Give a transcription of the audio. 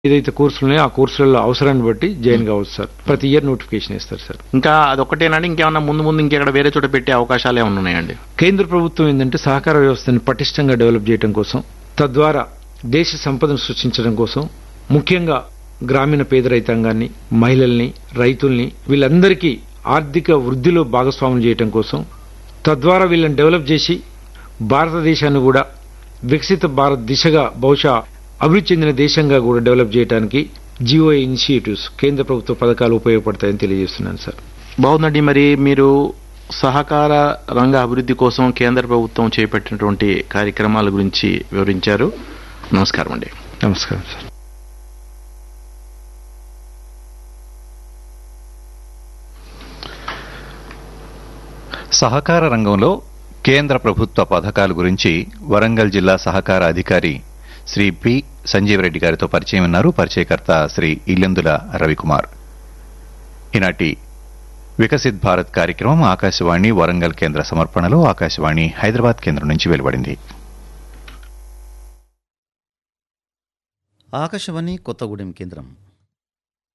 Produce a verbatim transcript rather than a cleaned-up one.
ఏదైతే కోర్సులు ఉన్నాయో ఆ కోర్సులలో అవసరాన్ని బట్టి జాయిన్ కావచ్చు సార్. ప్రతి ఇయర్ నోటిఫికేషన్ ఇస్తారు సార్. ఇంకా అదొక్కటేనండి, ఇంకేమన్నా ముందు ముందు ఇంకెక్కడ వేరే చోట పెట్టే అవకాశాలు ఏమైనా ఉన్నాయండి? కేంద్ర ప్రభుత్వం ఏంటంటే సహకార వ్యవస్థని పటిష్టంగా డెవలప్ చేయడం కోసం, తద్వారా దేశ సంపదను సృష్టించడం కోసం, ముఖ్యంగా గ్రామీణ పేద రైతాంగాన్ని, మహిళల్ని, రైతుల్ని వీళ్ళందరికీ ఆర్థిక వృద్ధిలో భాగస్వాములు చేయడం కోసం, తద్వారా వీళ్ళని డెవలప్ చేసి భారతదేశాన్ని కూడా వికసిత భారత్ దిశగా బహుశా అభివృద్ధి చెందిన దేశంగా కూడా డెవలప్ చేయడానికి జిఓఐ ఇనిషియేటివ్స్, కేంద్ర ప్రభుత్వ పథకాలు ఉపయోగపడతాయని తెలియజేస్తున్నాను సార్. బాగుందండి. మరి మీరు సహకార రంగ అభివృద్ధి కోసం కేంద్ర ప్రభుత్వం చేపట్టినటువంటి కార్యక్రమాల గురించి వివరించారు. నమస్కారం అండి. నమస్కారం సార్. సహకార రంగంలో కేంద్ర ప్రభుత్వ పథకాల గురించి వరంగల్ జిల్లా సహకార అధికారి శ్రీ పి సంజీవరెడ్డి గారితో పరిచయం ఉన్నారు. పరిచయకర్త శ్రీ ఇల్లెందుల రవికుమార్. ఈనాటి వికసిత్ భారత్ కార్యక్రమం ఆకాశవాణి వరంగల్ కేంద్ర సమర్పణలో ఆకాశవాణి హైదరాబాద్ కేంద్రం నుంచి వెలువడింది. ఆకాశవాణి కొత్తగూడెం కేంద్రం